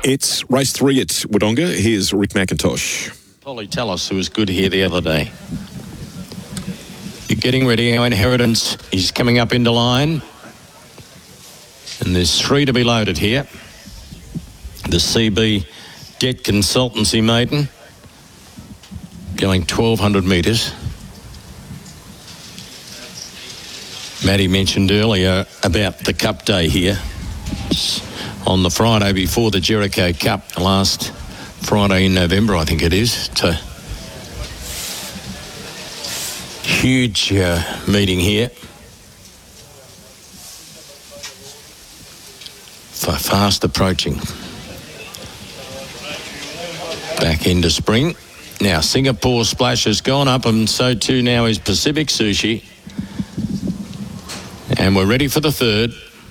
It's race 3 at Wodonga. Here's Rick McIntosh. Polly Tallis, who was good here the other day. You're getting ready. Our Inheritance is coming up into line. And there's 3 to be loaded here. The CB Debt Consultancy Maiden going 1,200 metres. Maddie mentioned earlier about the Cup Day here. It's on the Friday before the Jericho Cup, last Friday in November, I think it is. It's a huge meeting here. Fast approaching. Back into spring. Now Singapore Splash has gone up, and so too now is Pacific Sushi. And we're ready for the third.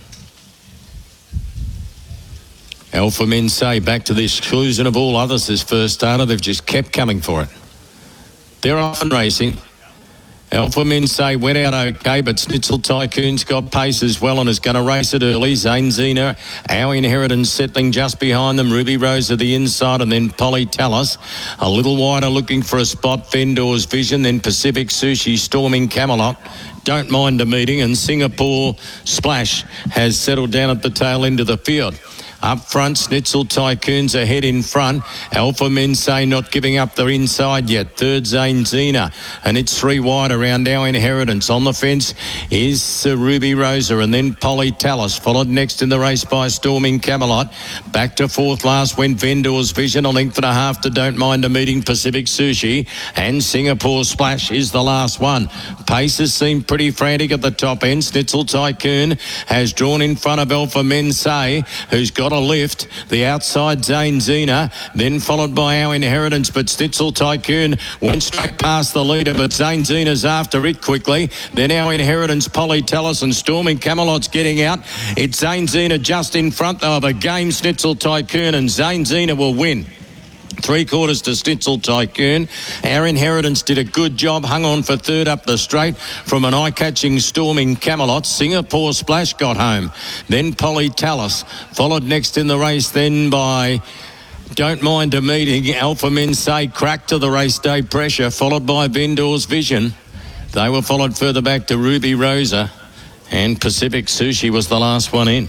Alpha Mense back to the exclusion of all others this first starter. They've just kept coming for it. They're often racing. Alpha Mense went out okay, but Schnitzel Tycoon's got pace as well and is going to race it early. Zane Zena, Our Inheritance settling just behind them. Ruby Rose at the inside, and then Polly Tallis. A little wider looking for a spot. Vendor's Vision, then Pacific Sushi storming Camelot. Don't Mind a Meeting, and Singapore Splash has settled down at the tail end of the field. Up front, Schnitzel Tycoon's ahead in front. Alpha Mense not giving up the inside yet. Third, Zane Zena. And it's 3 wide around Our Inheritance. On the fence is Ruby Rosa, and then Polly Tallis. Followed next in the race by Storming Camelot. Back to 4th last went Vendor's Vision. A length and a half to Don't Mind a Meeting, Pacific Sushi. And Singapore Splash is the last one. Paces seem pretty frantic at the top end. Schnitzel Tycoon has drawn in front of Alpha Mense, who's got a lift. The outside, Zane Zena, then followed by Our Inheritance, but Schnitzel Tycoon went straight past the leader, but Zane Zena's after it quickly. Then Our Inheritance, Polly Tallis, and Storming Camelot's getting out. It's Zane Zena just in front of a game. Schnitzel Tycoon, and Zane Zena will win. 3/4 to Schnitzel Tycoon. Our Inheritance did a good job, hung on for third up the straight from an eye-catching Storming Camelot. Singapore Splash got home. Then Polly Tallis, followed next in the race then by Don't Mind a Meeting. Alpha Mense cracked to the race day pressure, followed by Vendor's Vision. They were followed further back to Ruby Rosa, and Pacific Sushi was the last one in.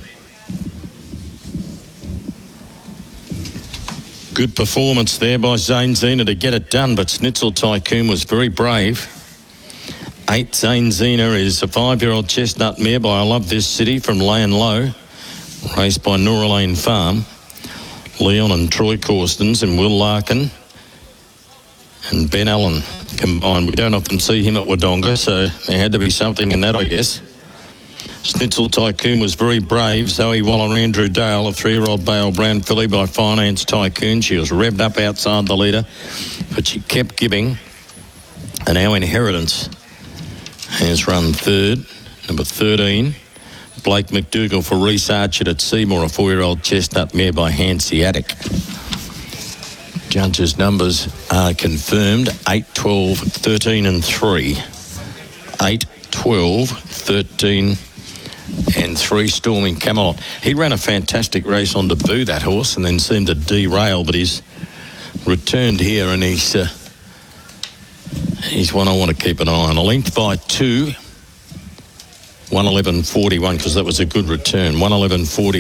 Good performance there by Zane Zena to get it done, but Schnitzel Tycoon was very brave. 8, Zane Zena is a 5-year-old chestnut mare by I Love This City from Lay & Low, raced by Nora Lane Farm. Leon and Troy Corstens and Will Larkin and Ben Allen combined. We don't often see him at Wodonga, so there had to be something in that, I guess. Schnitzel Tycoon was very brave. Zoe Waller, Andrew Dale, a 3-year-old Bale Brown filly by Finance Tycoon. She was revved up outside the leader, but she kept giving. And Our Inheritance has run third. Number 13, Blake McDougall for Reese Archer at Seymour, a 4-year-old chestnut mare by Hanseatic. Judges' numbers are confirmed: 8, 12, 13 and 3. 8, 12, 13 and 3, Storming Camelot. He ran a fantastic race on debut, that horse, and then seemed to derail, but he's returned here, and he's one I want to keep an eye on. A length by 2, 111.41, because that was a good return. 111.40.